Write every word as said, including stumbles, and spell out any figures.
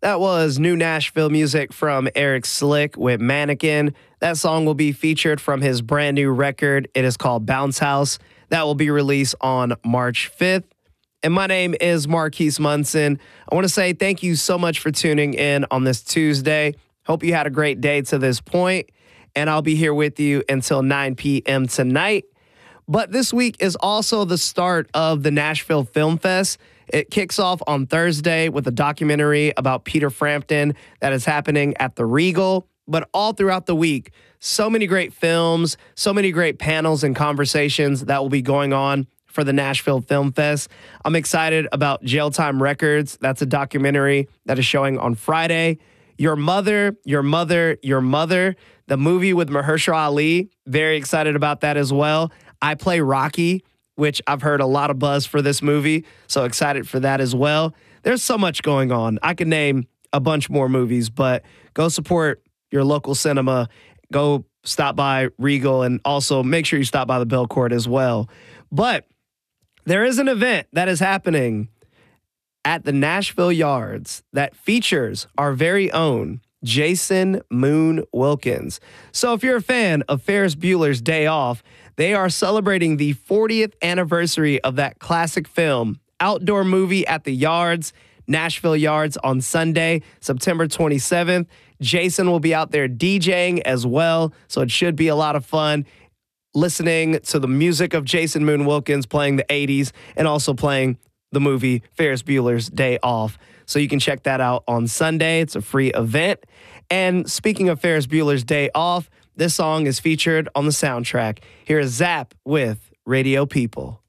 That was new Nashville music from Eric Slick with Mannequin. That song will be featured from his brand new record. It is called Bounce House. That will be released on March fifth. And my name is Marquise Munson. I want to say thank you so much for tuning in on this Tuesday. Hope you had a great day to this point, and I'll be here with you until nine p.m. tonight. But this week is also the start of the Nashville Film Fest. It kicks off on Thursday with a documentary about Peter Frampton that is happening at the Regal. But all throughout the week, so many great films, so many great panels and conversations that will be going on for the Nashville Film Fest. I'm excited about Jail Time Records. That's a documentary that is showing on Friday. Your Mother, Your Mother, Your Mother, the movie with Mahershala Ali. Very excited about that as well. I Play Rocky, which I've heard a lot of buzz for this movie, so excited for that as well. There's so much going on. I could name a bunch more movies, but go support your local cinema. Go stop by Regal, and also make sure you stop by the Belcourt as well. But there is an event that is happening at the Nashville Yards that features our very own Jason Moon Wilkins. So if you're a fan of Ferris Bueller's Day Off, they are celebrating the fortieth anniversary of that classic film, outdoor movie at the Yards, Nashville Yards, on Sunday, September twenty-seventh. Jason will be out there DJing as well, so it should be a lot of fun listening to the music of Jason Moon Wilkins playing the eighties and also playing the movie Ferris Bueller's Day Off. So you can check that out on Sunday. It's a free event. And speaking of Ferris Bueller's Day Off, this song is featured on the soundtrack. Here is Zapp with Radio People.